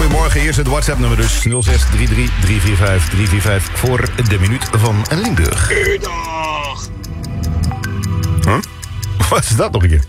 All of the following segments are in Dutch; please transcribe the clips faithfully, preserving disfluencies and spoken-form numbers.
Goedemorgen, hier is het WhatsApp-nummer dus nul zes drie drie drie vier vijf drie vier vijf voor de minuut van Limburg. Goedendag. Huh? Wat is dat nog een keer?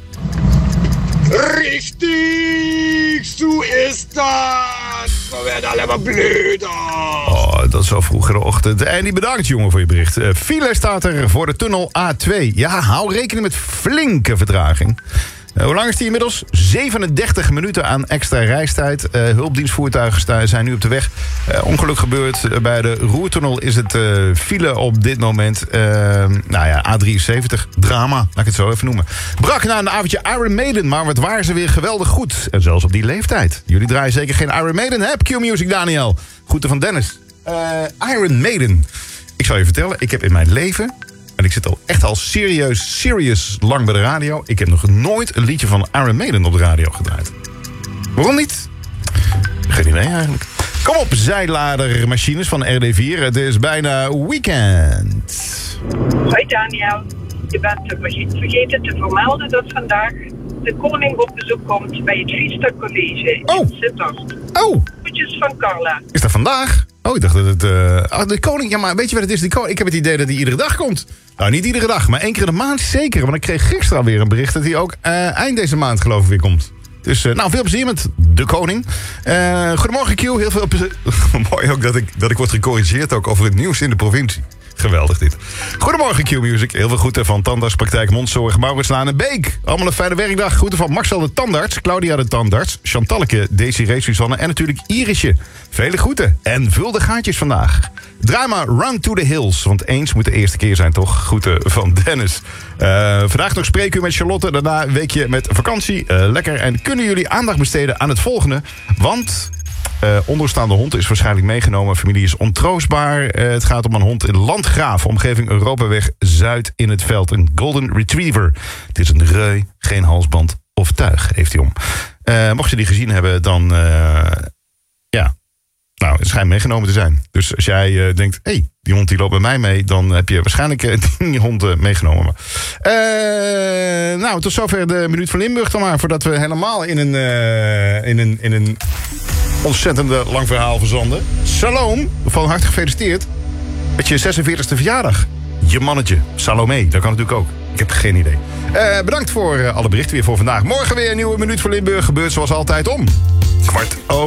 Richtig, zo is dat. We werden allemaal blöder. Oh, dat is al vroegere ochtend. En die bedankt, jongen, voor je bericht. Uh, file staat er voor de tunnel A twee. Ja, hou rekening met flinke vertraging. Uh, hoe lang is die inmiddels? zevenendertig minuten aan extra reistijd. Uh, hulpdienstvoertuigen zijn nu op de weg. Uh, ongeluk gebeurd. Uh, bij de Roertunnel is het uh, file op dit moment. Uh, nou ja, A drieënzeventig. Drama, laat ik het zo even noemen. Brak na een avondje Iron Maiden, maar wat waren ze weer geweldig goed. En zelfs op die leeftijd. Jullie draaien zeker geen Iron Maiden, hè? Q-Music, Daniel. Groeten van Dennis. Uh, Iron Maiden. Ik zal je vertellen, ik heb in mijn leven... en ik zit al echt al serieus, serious lang bij de radio. Ik heb nog nooit een liedje van Iron Maiden op de radio gedraaid. Waarom niet? Geen idee eigenlijk. Kom op, zijladermachines van R D vier. Het is bijna weekend. Hoi Daniel. Je bent vergeten te vermelden dat vandaag de koning op bezoek komt bij het Vista College oh. in Sittard. Oh. Groetjes van Carla. Is dat vandaag? Oh, ik dacht dat het... Uh... Oh, de koning, ja, maar weet je wat het is? De koning, ik heb het idee dat hij iedere dag komt. Nou, niet iedere dag, maar één keer in de maand zeker. Want ik kreeg gisteren alweer een bericht dat hij ook uh, eind deze maand geloof ik weer komt. Dus, uh, nou, veel plezier met de koning. Uh, goedemorgen, Q. Heel veel plezier. Mooi ook dat ik, dat ik word gecorrigeerd ook over het nieuws in de provincie. Geweldig dit. Goedemorgen Q-Music. Heel veel groeten van Tandartspraktijk Mondzorg, Mauritslaan en Beek. Allemaal een fijne werkdag. Groeten van Marcel de Tandarts, Claudia de Tandarts, Chantalke, Desiree, Suzanne en natuurlijk Irisje. Vele groeten en vul de gaatjes vandaag. Draai maar Run to the Hills, want eens moet de eerste keer zijn toch? Groeten van Dennis. Uh, vandaag nog spreekuur met Charlotte, daarna een weekje met vakantie. Uh, lekker. En kunnen jullie aandacht besteden aan het volgende? Want... Uh, onderstaande hond is waarschijnlijk meegenomen. Familie is ontroostbaar. Uh, het gaat om een hond in Landgraaf, omgeving Europaweg Zuid in het veld. Een golden retriever. Het is een reu, geen halsband of tuig, heeft hij om. Uh, mocht je die gezien hebben, dan... Uh, ja, nou, het schijnt meegenomen te zijn. Dus als jij uh, denkt, hé, hey, die hond die loopt bij mij mee... dan heb je waarschijnlijk uh, die hond uh, meegenomen. Uh, nou, tot zover de Minuut van Limburg dan maar... voordat we helemaal in een... Uh, in een, in een ontzettende lang verhaal verzanden. Shalom, van harte gefeliciteerd met je zesenveertigste verjaardag. Je mannetje, Salome, dat kan natuurlijk ook. Ik heb geen idee. Uh, bedankt voor uh, alle berichten weer voor vandaag. Morgen weer een nieuwe Minuut voor Limburg. Gebeurt zoals altijd om kwart over.